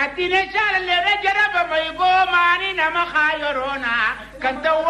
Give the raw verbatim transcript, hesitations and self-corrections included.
atine charle re jaraba mai goma ni na makhayorona kan